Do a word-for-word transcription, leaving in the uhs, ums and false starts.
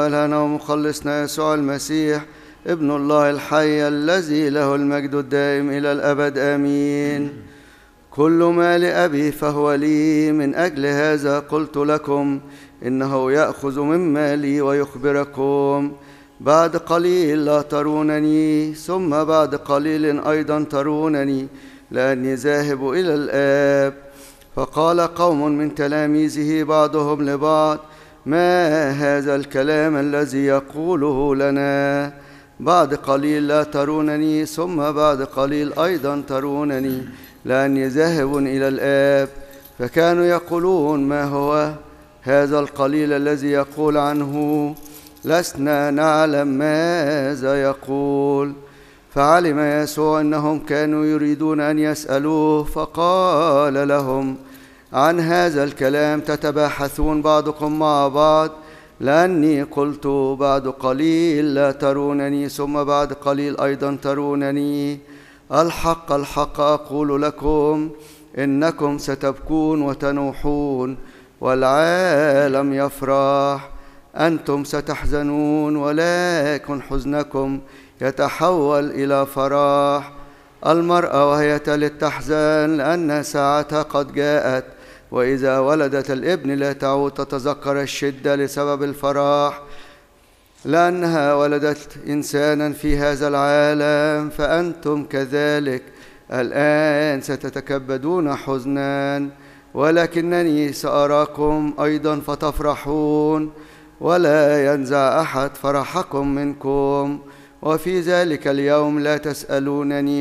لنا ومخلصنا يسوع المسيح ابن الله الحي الذي له المجد الدائم إلى الأبد آمين. كل ما لأبي فهو لي، من أجل هذا قلت لكم إنه يأخذ من مالي ويخبركم. بعد قليل لا ترونني، ثم بعد قليل أيضا ترونني، لأني ذاهب إلى الآب. فقال قوم من تلاميذه بعضهم لبعض: ما هذا الكلام الذي يقوله لنا؟ بعد قليل لا ترونني، ثم بعد قليل أيضا ترونني، لأني ذاهب إلى الآب. فكانوا يقولون: ما هو هذا القليل الذي يقول عنه؟ لسنا نعلم ماذا يقول. فعلم يسوع أنهم كانوا يريدون أن يسألوه، فقال لهم: عن هذا الكلام تتباحثون بعضكم مع بعض، لأني قلت بعد قليل لا ترونني، ثم بعد قليل أيضا ترونني. الحق الحق أقول لكم، إنكم ستبكون وتنوحون والعالم يفرح. أنتم ستحزنون، ولكن حزنكم يتحول إلى فرح. المرأة وهي تلد تحزن لأن ساعتها قد جاءت، وإذا ولدت الابن لا تعود تتذكر الشدة لسبب الفرح، لأنها ولدت إنسانا في هذا العالم. فأنتم كذلك الآن ستتكبدون حزنا، ولكنني سأراكم أيضا فتفرحون، ولا ينزع أحد فرحكم منكم. وفي ذلك اليوم لا تسألونني